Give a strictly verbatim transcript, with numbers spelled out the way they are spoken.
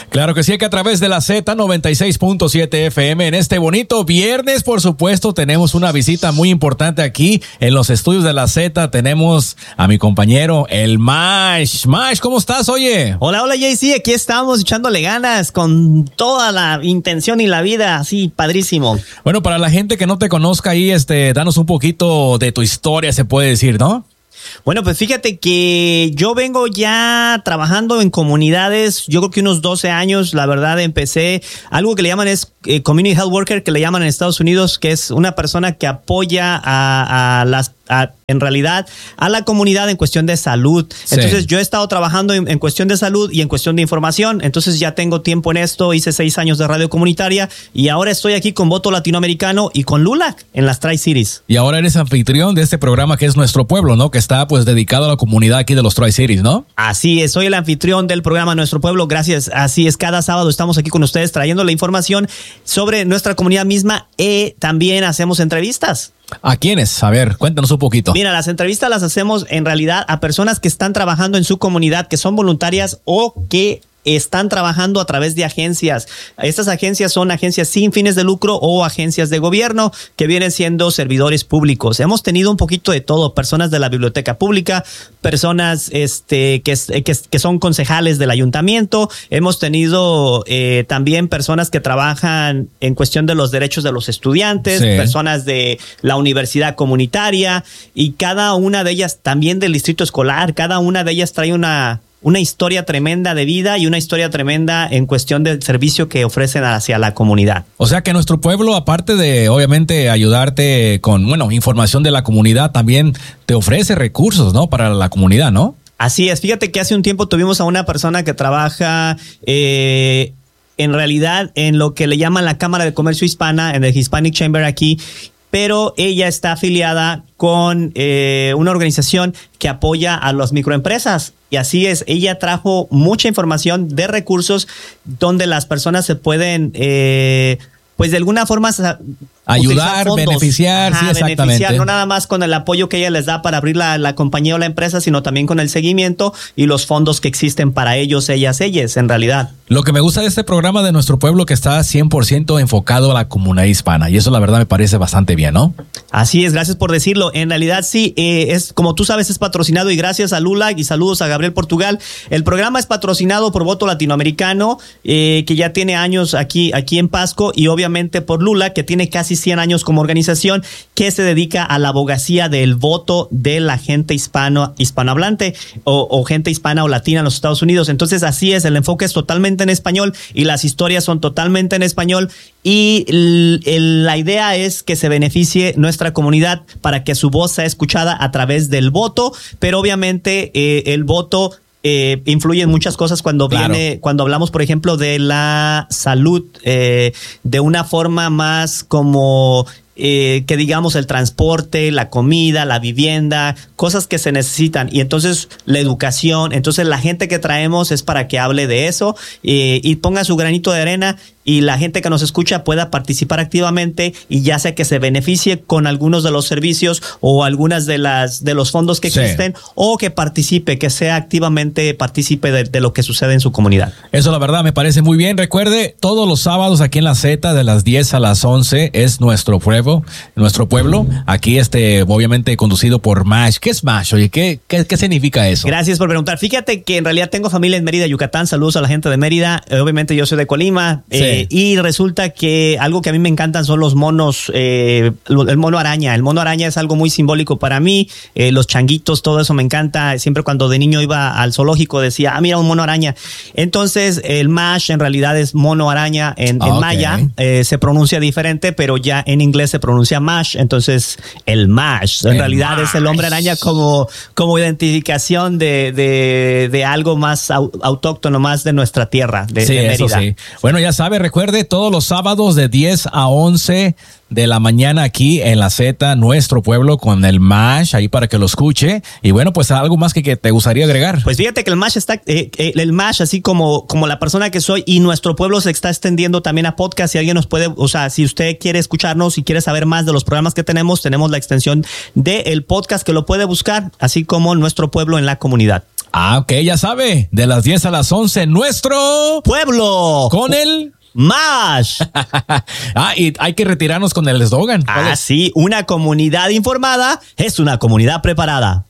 Claro que sí, que a través de la Z noventa y seis punto siete F M en este bonito viernes, por supuesto, tenemos una visita muy importante aquí en los estudios de la Z. Tenemos a mi compañero, el Mash. Mash, ¿cómo estás, oye? Hola, hola, J C, aquí estamos echándole ganas con toda la intención y la vida, así, padrísimo. Bueno, para la gente que no te conozca ahí, este, danos un poquito de tu historia, se puede decir, ¿no? Bueno, pues fíjate que yo vengo ya trabajando en comunidades, yo creo que unos doce años, la verdad, empecé algo que le llaman es eh, Community Health Worker, que le llaman en Estados Unidos, que es una persona que apoya a, a las A, en realidad a la comunidad en cuestión de salud. Sí. Entonces yo he estado trabajando en, en cuestión de salud y en cuestión de información. Entonces ya tengo tiempo en esto, hice seis años de radio comunitaria y ahora estoy aquí con Voto Latinoamericano y con LULAC en las Tri-Cities. Y ahora eres anfitrión de este programa que es Nuestro Pueblo, ¿no? Que está pues dedicado a la comunidad aquí de los Tri-Cities, ¿no? Así es, soy el anfitrión del programa Nuestro Pueblo. Gracias, así es, cada sábado estamos aquí con ustedes trayendo la información sobre nuestra comunidad misma y también hacemos entrevistas. ¿A quiénes? A ver, cuéntanos un poquito. Mira, las entrevistas las hacemos en realidad a personas que están trabajando en su comunidad, que son voluntarias o que están trabajando a través de agencias. Estas agencias son agencias sin fines de lucro o agencias de gobierno que vienen siendo servidores públicos. Hemos tenido un poquito de todo, personas de la biblioteca pública, personas este, que, que, que son concejales del ayuntamiento. Hemos tenido eh, también personas que trabajan en cuestión de los derechos de los estudiantes, sí. Personas de la universidad comunitaria y cada una de ellas también del distrito escolar. Cada una de ellas trae una... una historia tremenda de vida y una historia tremenda en cuestión del servicio que ofrecen hacia la comunidad. O sea que nuestro pueblo, aparte de obviamente ayudarte con, bueno, información de la comunidad, también te ofrece recursos, ¿no? Para la comunidad, ¿no? Así es. Fíjate que hace un tiempo tuvimos a una persona que trabaja eh, en realidad en lo que le llaman la Cámara de Comercio Hispana, en el Hispanic Chamber aquí, pero ella está afiliada con eh, una organización que apoya a las microempresas. Y así es, ella trajo mucha información de recursos donde las personas se pueden, eh, pues de alguna forma... ayudar, beneficiar, Ajá, sí, exactamente. Beneficiar, no nada más con el apoyo que ella les da para abrir la, la compañía o la empresa, sino también con el seguimiento y los fondos que existen para ellos, ellas, ellas, en realidad. Lo que me gusta de este programa de Nuestro Pueblo que está cien por ciento enfocado a la comunidad hispana y eso la verdad me parece bastante bien, ¿no? Así es, gracias por decirlo. En realidad sí, eh, es como tú sabes, es patrocinado y gracias a LULAC y saludos a Gabriel Portugal. El programa es patrocinado por Voto Latinoamericano, eh, que ya tiene años aquí, aquí en Pasco y obviamente por LULAC, que tiene casi cien años como organización que se dedica a la abogacía del voto de la gente hispano, hispanohablante o, o gente hispana o latina en los Estados Unidos. Entonces así es, el enfoque es totalmente en español y las historias son totalmente en español y el, el, la idea es que se beneficie nuestra comunidad para que su voz sea escuchada a través del voto, pero obviamente eh, el voto Eh, influye en muchas cosas cuando claro. viene, cuando hablamos, por ejemplo, de la salud, eh, de una forma más como eh, que digamos el transporte, la comida, la vivienda, cosas que se necesitan y entonces la educación, entonces la gente que traemos es para que hable de eso eh, y ponga su granito de arena y la gente que nos escucha pueda participar activamente y ya sea que se beneficie con algunos de los servicios o algunas de las de los fondos que sí. existen o que participe, que sea activamente partícipe de, de lo que sucede en su comunidad. Eso la verdad me parece muy bien. Recuerde, todos los sábados aquí en la Z de las diez a las once es Nuestro Pueblo, Nuestro Pueblo. Aquí este obviamente conducido por Mash. ¿Qué es Mash? Oye, ¿qué, qué, qué significa eso? Gracias por preguntar. Fíjate que en realidad tengo familia en Mérida, Yucatán. Saludos a la gente de Mérida. Eh, obviamente yo soy de Colima. Sí. Eh, y resulta que algo que a mí me encantan son los monos, eh, el mono araña. El mono araña es algo muy simbólico para mí. Eh, los changuitos, todo eso me encanta. Siempre cuando de niño iba al zoológico decía, ah, mira, un mono araña. Entonces, el Mash en realidad es mono araña en, en okay. maya. Eh, se pronuncia diferente, pero ya en inglés se pronuncia Mash. Entonces, el Mash en el realidad Mash. Es el hombre araña como, como identificación de, de, de algo más au, autóctono, más de nuestra tierra, de, sí, de Mérida. Eso sí. Bueno, ya sabe, recuerde, todos los sábados de diez a once de la mañana aquí en la Z, Nuestro Pueblo, con el Mash, ahí para que lo escuche. Y bueno, pues algo más que, que te gustaría agregar. Pues fíjate que el Mash está, eh, eh, el Mash, así como, como la persona que soy, y Nuestro Pueblo se está extendiendo también a podcast. Si alguien nos puede, o sea, si usted quiere escucharnos, si quiere saber más de los programas que tenemos, tenemos la extensión del podcast que lo puede buscar, así como Nuestro Pueblo en la comunidad. Ah, ok, ya sabe, de las diez a las once, nuestro pueblo con el Mash. Ah, y hay que retirarnos con el eslogan. Ah, sí, una comunidad informada es una comunidad preparada.